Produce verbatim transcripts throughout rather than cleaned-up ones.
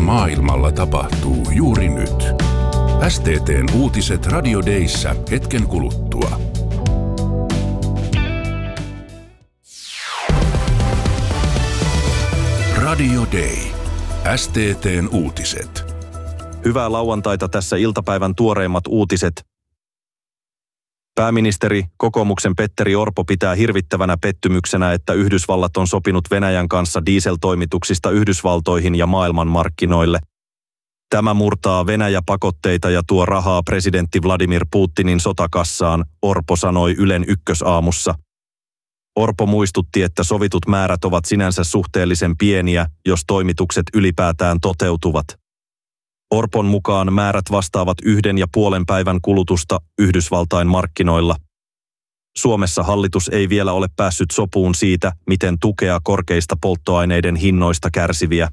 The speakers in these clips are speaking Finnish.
maailmalla tapahtuu juuri nyt? S T T:n uutiset Radio Dayssä hetken kuluttua. Radio Day. S T T:n uutiset. Hyvää lauantaita, tässä iltapäivän tuoreimmat uutiset. Pääministeri, kokoomuksen Petteri Orpo pitää hirvittävänä pettymyksenä, että Yhdysvallat on sopinut Venäjän kanssa dieseltoimituksista Yhdysvaltoihin ja maailmanmarkkinoille. Tämä murtaa Venäjä-pakotteita ja tuo rahaa presidentti Vladimir Putinin sotakassaan, Orpo sanoi Ylen Ykkösaamussa. Orpo muistutti, että sovitut määrät ovat sinänsä suhteellisen pieniä, jos toimitukset ylipäätään toteutuvat. Orpon mukaan määrät vastaavat yhden ja puolen päivän kulutusta Yhdysvaltain markkinoilla. Suomessa hallitus ei vielä ole päässyt sopuun siitä, miten tukea korkeista polttoaineiden hinnoista kärsiviä.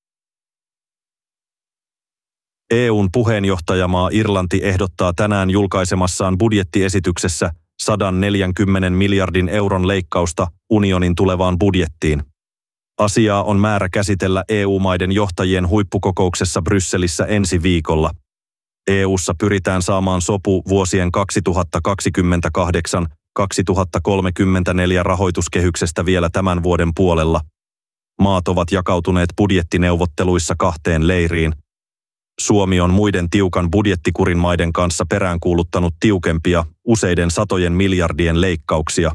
E U:n puheenjohtajamaa Irlanti ehdottaa tänään julkaisemassaan budjettiesityksessä sata neljäkymmentä miljardin euron leikkausta unionin tulevaan budjettiin. Asiaa on määrä käsitellä E U-maiden johtajien huippukokouksessa Brysselissä ensi viikolla. E U:ssa pyritään saamaan sopu vuosien kaksituhattakaksikymmentäkahdeksan kaksituhattakolmekymmentäneljä rahoituskehyksestä vielä tämän vuoden puolella. Maat ovat jakautuneet budjettineuvotteluissa kahteen leiriin. Suomi on muiden tiukan budjettikurin maiden kanssa peräänkuuluttanut tiukempia, useiden satojen miljardien leikkauksia.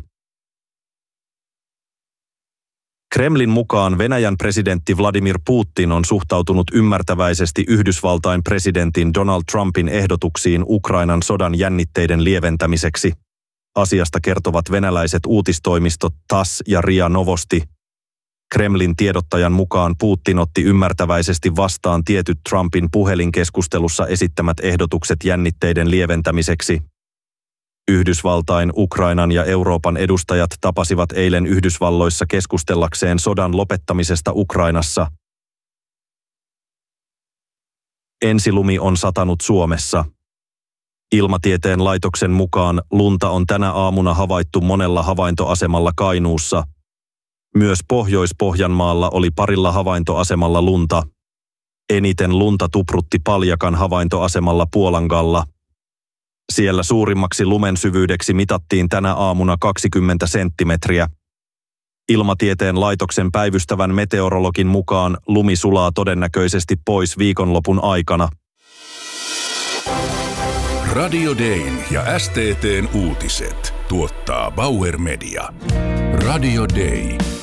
Kremlin mukaan Venäjän presidentti Vladimir Putin on suhtautunut ymmärtäväisesti Yhdysvaltain presidentin Donald Trumpin ehdotuksiin Ukrainan sodan jännitteiden lieventämiseksi. Asiasta kertovat venäläiset uutistoimistot T A S S ja R I A Novosti. Kremlin tiedottajan mukaan Putin otti ymmärtäväisesti vastaan tietyt Trumpin puhelinkeskustelussa esittämät ehdotukset jännitteiden lieventämiseksi. Yhdysvaltain, Ukrainan ja Euroopan edustajat tapasivat eilen Yhdysvalloissa keskustellakseen sodan lopettamisesta Ukrainassa. Ensilumi on satanut Suomessa. Ilmatieteen laitoksen mukaan lunta on tänä aamuna havaittu monella havaintoasemalla Kainuussa. Myös Pohjois-Pohjanmaalla oli parilla havaintoasemalla lunta. Eniten lunta tuprutti Paljakan havaintoasemalla Puolangalla. Siellä suurimmaksi lumen syvyydeksi mitattiin tänä aamuna kaksikymmentä senttimetriä. Ilmatieteen laitoksen päivystävän meteorologin mukaan lumi sulaa todennäköisesti pois viikonlopun aikana. Radio Dayn ja S T T:n uutiset tuottaa Bauer Media. Radio Day.